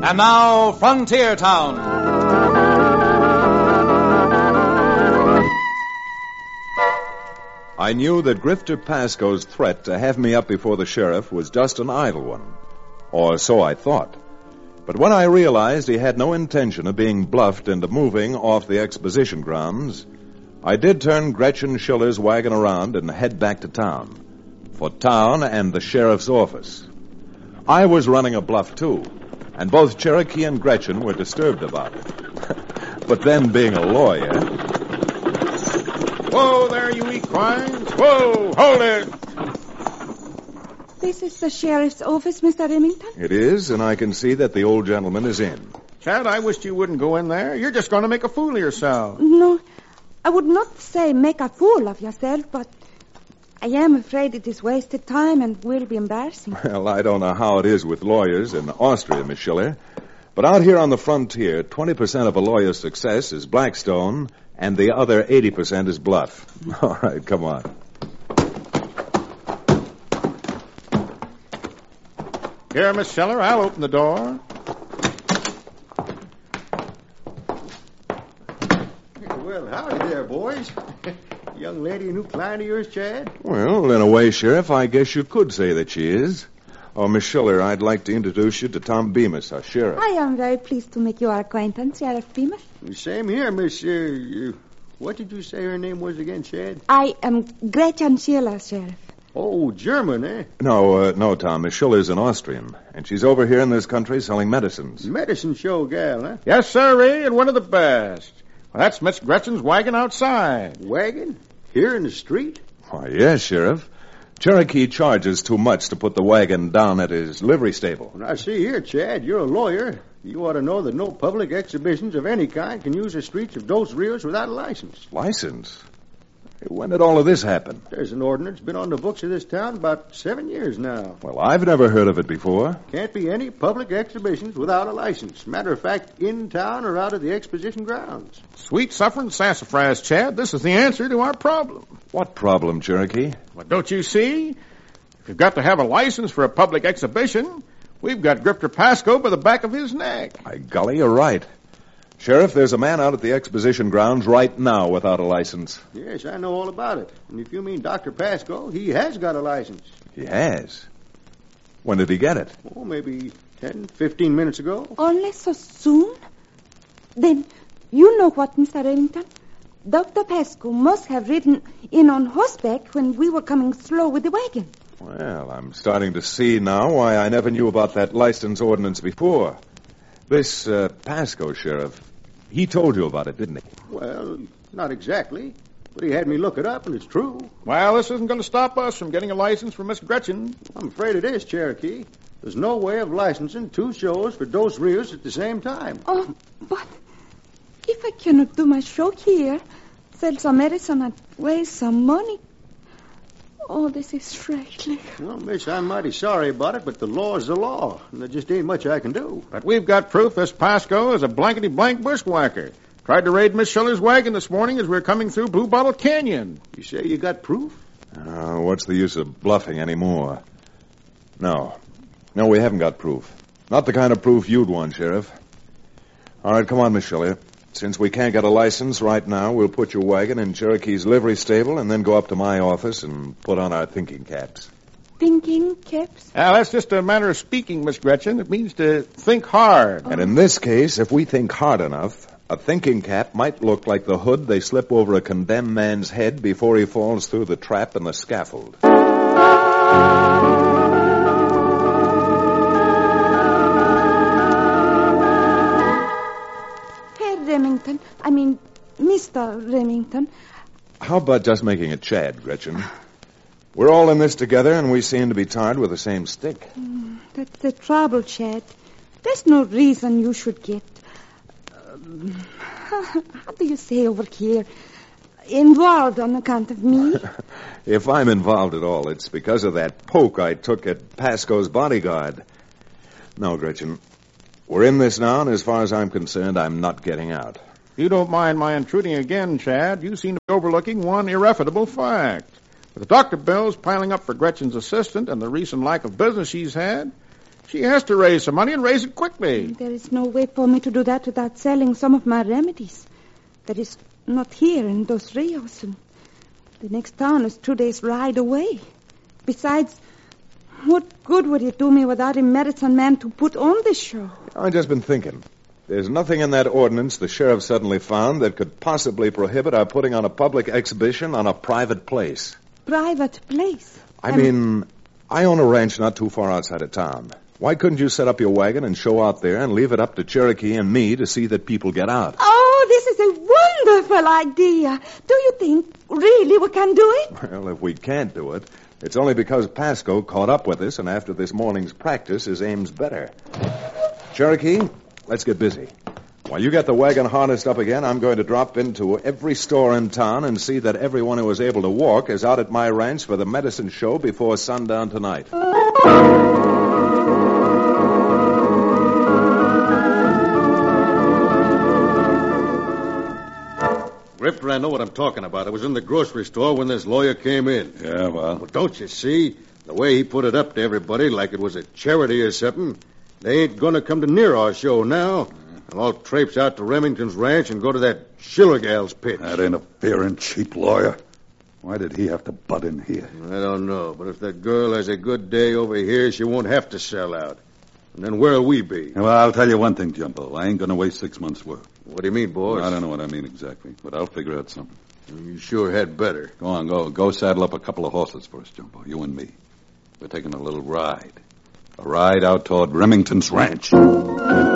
And now, Frontier Town. I knew that Grifter Pascoe's threat to have me up before the sheriff was just an idle one. Or so I thought. But when I realized he had no intention of being bluffed into moving off the exposition grounds, I did turn Gretchen Schiller's wagon around and head back to town. For town and the sheriff's office. I was running a bluff, too, and both Cherokee and Gretchen were disturbed about it. But then, being a lawyer... Whoa there, you equines! Whoa, hold it! This is the sheriff's office, Mr. Remington? It is, and I can see that the old gentleman is in. Chad, I wished you wouldn't go in there. You're just going to make a fool of yourself. No, I would not say make a fool of yourself, but I am afraid it is wasted time and will be embarrassing. Well, I don't know how it is with lawyers in Austria, Miss Schiller, but out here on the frontier, 20% of a lawyer's success is Blackstone, and the other 80% is bluff. All right, come on. Here, Miss Schiller, I'll open the door. Well, howdy there, boys. Young lady, a new client of yours, Chad? Well, in a way, Sheriff, I guess you could say that she is. Oh, Miss Schiller, I'd like to introduce you to Tom Bemis, our sheriff. I am very pleased to make your acquaintance, Sheriff Bemis. Same here, Miss... what did you say her name was again, Chad? I am Gretchen Schiller, Sheriff. Oh, German, eh? No, Tom. Miss Schiller's an Austrian, and she's over here in this country selling medicines. Medicine show gal, huh? Yes, sirree, and one of the best. Well, that's Miss Gretchen's wagon outside. Wagon? Here in the street? Why, yes, Sheriff. Cherokee charges too much to put the wagon down at his livery stable. Now, see here, Chad, you're a lawyer. You ought to know that no public exhibitions of any kind can use the streets of Dos Rios without a license. License? When did all of this happen? There's an ordinance been on the books of this town about 7 years now. Well, I've never heard of it before. Can't be any public exhibitions without a license. Matter of fact, in town or out of the exposition grounds. Sweet suffering sassafras, Chad. This is the answer to our problem. What problem, Cherokee? Well, don't you see? If you've got to have a license for a public exhibition, we've got Grifter Pascoe by the back of his neck. By golly, you're right. Sheriff, there's a man out at the exposition grounds right now without a license. Yes, I know all about it. And if you mean Dr. Pascoe, he has got a license. He has? When did he get it? Oh, maybe 10, 15 minutes ago. Only so soon? Then you know what, Mr. Remington? Dr. Pascoe must have ridden in on horseback when we were coming slow with the wagon. Well, I'm starting to see now why I never knew about that license ordinance before. This Pascoe, Sheriff, he told you about it, didn't he? Well, not exactly. But he had me look it up, and it's true. Well, this isn't going to stop us from getting a license for Miss Gretchen. I'm afraid it is, Cherokee. There's no way of licensing 2 shows for Dos Rios at the same time. Oh, but if I cannot do my show here, sell some medicine and waste some money... Oh, this is frightful. Well, miss, I'm mighty sorry about it, but the law is the law, and there just ain't much I can do. But we've got proof this Pascoe is a blankety-blank bushwhacker. Tried to raid Miss Schiller's wagon this morning as we were coming through Blue Bottle Canyon. You say you got proof? What's the use of bluffing anymore? No, we haven't got proof. Not the kind of proof you'd want, Sheriff. All right, come on, Miss Schiller. Since we can't get a license right now, we'll put your wagon in Cherokee's livery stable and then go up to my office and put on our thinking caps. Thinking caps? That's just a matter of speaking, Miss Gretchen. It means to think hard. And in this case, if we think hard enough, a thinking cap might look like the hood they slip over a condemned man's head before he falls through the trap and the scaffold. Remington. I mean, Mr. Remington. How about just making it Chad, Gretchen? We're all in this together, and we seem to be tarred with the same stick. That's the trouble, Chad. There's no reason you should get... how do you say over here? Involved on account of me? If I'm involved at all, it's because of that poke I took at Pascoe's bodyguard. No, Gretchen. We're in this now, and as far as I'm concerned, I'm not getting out. You don't mind my intruding again, Chad. You seem to be overlooking one irrefutable fact. With the doctor bills piling up for Gretchen's assistant and the recent lack of business she's had, She has to raise some money and raise it quickly. There is no way for me to do that without selling some of my remedies. That is not here in Dos Rios. And the next town is 2 days' ride away. Besides, what good would it do me without a medicine man to put on this show? I've just been thinking. There's nothing in that ordinance the sheriff suddenly found that could possibly prohibit our putting on a public exhibition on a private place. Private place? I mean, I own a ranch not too far outside of town. Why couldn't you set up your wagon and show out there and leave it up to Cherokee and me to see that people get out? Oh, this is a wonderful idea. Do you think really we can do it? Well, if we can't do it, it's only because Pasco caught up with us, and after this morning's practice, his aim's better. Cherokee, let's get busy. While you get the wagon harnessed up again, I'm going to drop into every store in town and see that everyone who is able to walk is out at my ranch for the medicine show before sundown tonight. Ripper, I know what I'm talking about. I was in the grocery store when this lawyer came in. Yeah, well? Well, don't you see? The way he put it up to everybody like it was a charity or something, they ain't going to come to near our show now. They'll all traipse out to Remington's ranch and go to that Schiller gal's pitch. That interfering cheap lawyer. Why did he have to butt in here? I don't know, but if that girl has a good day over here, she won't have to sell out. And then where'll we be? Well, I'll tell you one thing, Jumbo. I ain't going to waste 6 months' work. What do you mean, boss? I don't know what I mean exactly, but I'll figure out something. You sure had better. Go on, go saddle up a couple of horses for us, Jumbo, you and me. We're taking a little ride. A ride out toward Remington's ranch.